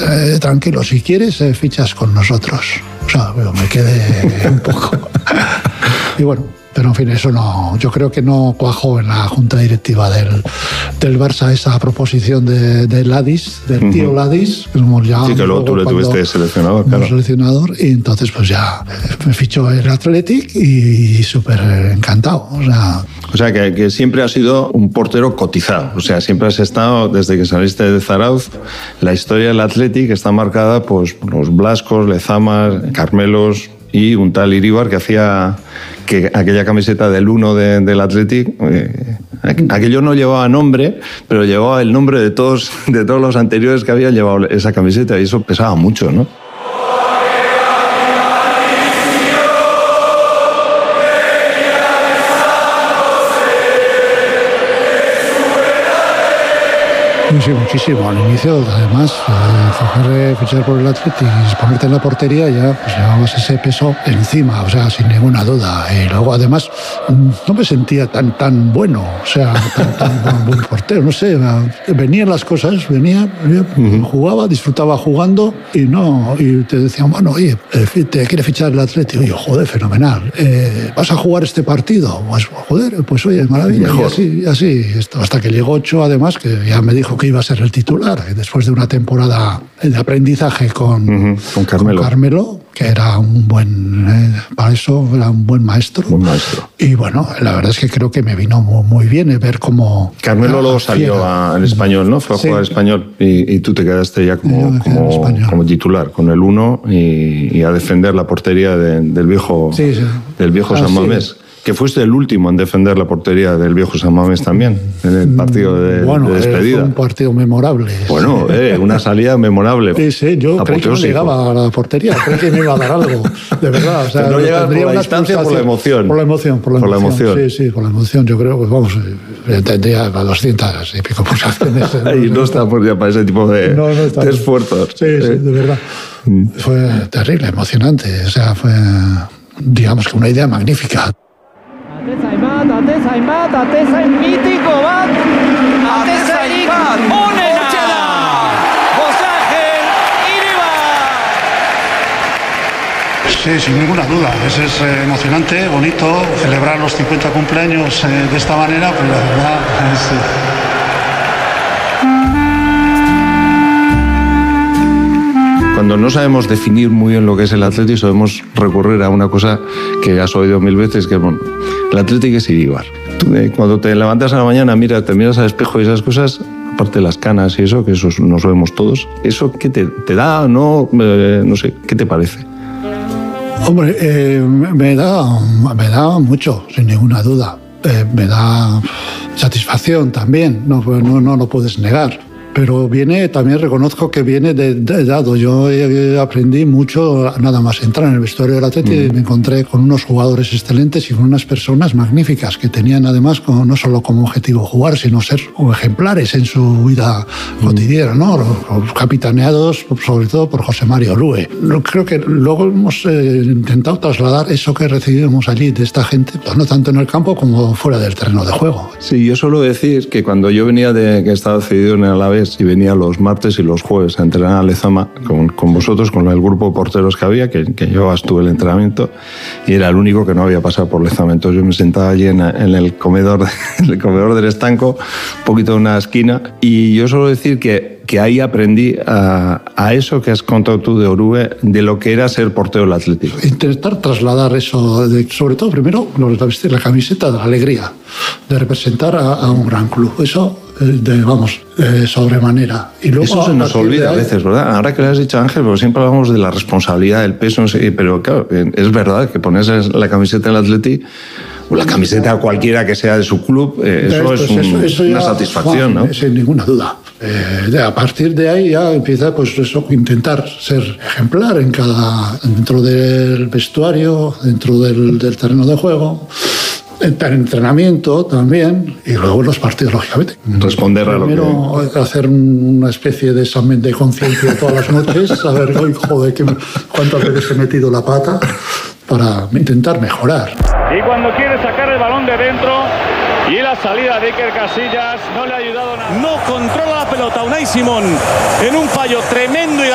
tranquilo, si quieres fichas con nosotros. O sea, me quedé un poco. Y bueno, pero en fin, eso no, yo creo que no cuajó en la junta directiva del Barça esa proposición de Ladis, del tío Ladis, que hemos llamado. Sí, que luego tú le tuviste seleccionador, claro. Seleccionador, y entonces pues ya me fichó el Athletic y súper encantado. O sea que siempre has sido un portero cotizado. O sea, siempre has estado, desde que saliste de Zarauz, la historia del Athletic está marcada pues, por los Blascos, Lezamas, Carmelos y un tal Iríbar que hacía que aquella camiseta del 1 del Athletic, aquello no llevaba nombre, pero llevaba el nombre de todos los anteriores que habían llevado esa camiseta, y eso pesaba mucho, ¿no? Sí, muchísimo. Al inicio, además, fichar por el Athletic y ponerte en la portería, ya pues llevabas ese peso encima, o sea, sin ninguna duda. Y luego, además, no me sentía tan bueno, o sea, tan buen portero, no sé. Venían las cosas, jugaba, disfrutaba jugando y te decían, bueno, oye, te quiere fichar el Athletic. Y yo, joder, fenomenal. ¿Vas a jugar este partido? Pues, joder, pues oye, maravilla. Mejor. Y así, hasta que llegó Ocho, además, que ya me dijo que iba a ser el titular, después de una temporada de aprendizaje con Carmelo, que era un buen, para eso era un buen maestro. Y bueno, la verdad es que creo que me vino muy bien ver cómo... Carmelo luego salió al Español, ¿no? Fue a jugar al Español y tú te quedaste ya como titular con el 1 y a defender la portería del viejo San Mamés. Que fuiste el último en defender la portería del viejo San Mamés también, en el partido de despedida. Fue un partido memorable. Bueno, una salida memorable. Sí, yo creí que no llegaba a la portería, creí que me iba a dar algo, de verdad. O sea, no llegaba por la distancia, por la emoción. Por la emoción. Sí, por la emoción. Yo creo que, tendría a 200 y pico pulsaciones. Y no está ya para ese tipo de esfuerzos. Sí, de verdad. Fue terrible, emocionante. O sea, fue, digamos que una idea magnífica. Ateza mítico bat, atezairik onena, José Ángel Iríbar. Sí, sin ninguna duda, es emocionante, bonito, celebrar los 50 cumpleaños de esta manera, pues la verdad es... Cuando no sabemos definir muy bien lo que es el Athletic, sabemos recurrir a una cosa que has oído 1000 veces, que bueno, el Athletic es Iríbar. Cuando te levantas a la mañana, te miras al espejo y esas cosas, aparte de las canas y eso, que eso nos lo vemos todos, ¿eso qué te da? No sé, ¿qué te parece? Hombre, me da mucho, sin ninguna duda. Me da satisfacción también, no lo puedes negar. Pero también reconozco que viene de dado. Yo aprendí mucho nada más entrar en el vestuario del Athletic. Me encontré con unos jugadores excelentes y con unas personas magníficas que tenían además no solo como objetivo jugar, sino ser ejemplares en su vida cotidiana, ¿no? Capitaneados sobre todo por José Mario Lue. Creo que luego hemos intentado trasladar eso que recibimos allí de esta gente, pues no tanto en el campo como fuera del terreno de juego. Sí, yo suelo decir que cuando yo venía que estaba cedido en el Alavés y venía los martes y los jueves a entrenar a Lezama con vosotros, con el grupo de porteros que había, que yo estuve el entrenamiento y era el único que no había pasado por Lezama. Entonces yo me sentaba allí en el comedor del estanco, un poquito de una esquina, y yo suelo decir que ahí aprendí a eso que has contado tú de Orue, de lo que era ser portero del Atlético. Intentar trasladar eso, sobre todo primero la camiseta de la alegría, de representar a un gran club. Eso, sobremanera. Y luego, eso se nos olvida a veces, ¿verdad? Ahora que le has dicho, Ángel, porque siempre hablamos de la responsabilidad, del peso, pero claro, es verdad que pones la camiseta del Atlético, o la camiseta cualquiera que sea de su club, eso es una satisfacción, ¿no? Sin ninguna duda. A partir de ahí ya empieza intentar ser ejemplar dentro del vestuario, dentro del terreno de juego, el entrenamiento también, y luego en los partidos, lógicamente. Responder a lo que... Primero hacer una especie de examen de conciencia todas las noches, saber, joder, cuántas veces he metido la pata, para intentar mejorar. Y cuando quiere sacar el balón de dentro y la salida de Iker Casillas no le ha ayudado nada. No controla la pelota Unai Simón en un fallo tremendo y